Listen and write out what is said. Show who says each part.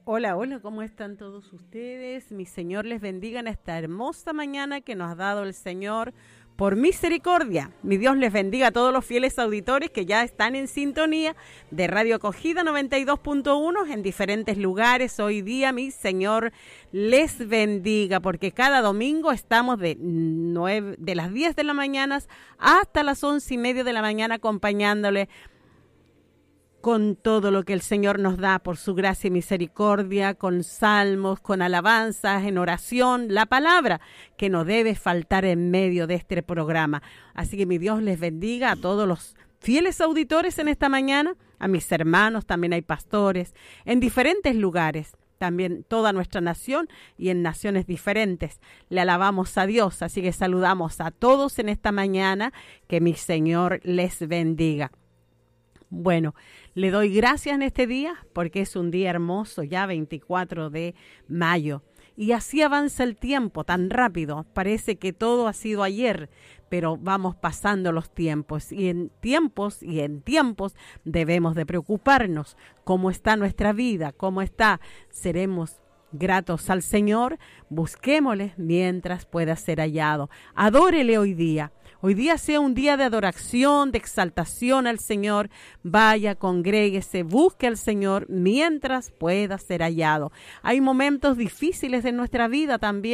Speaker 1: Hola, hola, ¿cómo están todos ustedes? Mi Señor les bendiga en esta hermosa mañana que nos ha dado el Señor por misericordia. Mi Dios les bendiga a todos los fieles auditores que ya están en sintonía de Radio Acogida 92.1 en diferentes lugares. Hoy día mi Señor les bendiga porque cada domingo estamos de las 10 de la mañana hasta las 11:30 de la mañana acompañándole con todo lo que el Señor nos da por su gracia y misericordia, con salmos, con alabanzas, en oración, la palabra que no debe faltar en medio de este programa. Así que mi Dios les bendiga a todos los fieles auditores en esta mañana, a mis hermanos, también hay pastores, en diferentes lugares, también toda nuestra nación y en naciones diferentes. Le alabamos a Dios, así que saludamos a todos en esta mañana, que mi Señor les bendiga. Bueno, le doy gracias en este día porque es un día hermoso, ya 24 de mayo. Y así avanza el tiempo tan rápido. Parece que todo ha sido ayer, pero vamos pasando los tiempos. Y en tiempos debemos de preocuparnos. ¿Cómo está nuestra vida? ¿Cómo está? Seremos gratos al Señor. Busquémosle mientras pueda ser hallado. Adórele hoy día. Hoy día sea un día de adoración, de exaltación al Señor. Vaya, congréguese, busque al Señor mientras pueda ser hallado. Hay momentos difíciles en nuestra vida también.